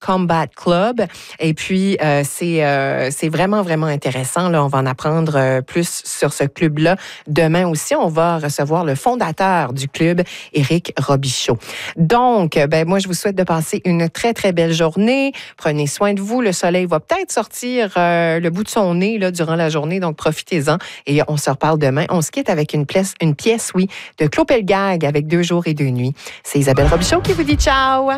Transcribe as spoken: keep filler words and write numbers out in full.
Combat Club. Et puis, euh, c'est, euh, c'est vraiment, vraiment intéressant. Là, on va en apprendre euh, plus sur ce club-là. Demain aussi, on va recevoir le fondateur du club, Éric Robichaud. Donc, ben, moi, je vous souhaite de passer une très, très belle journée. Prenez soin de vous. Le soleil va peut-être sortir euh, le bout de son nez là, durant la journée, donc profitez-en. Et on se reparle demain. On se quitte avec une pièce, une pièce, oui, de Claude Pelgag avec Deux jours et deux nuits. C'est Isabelle Robichaud qui vous dit ciao!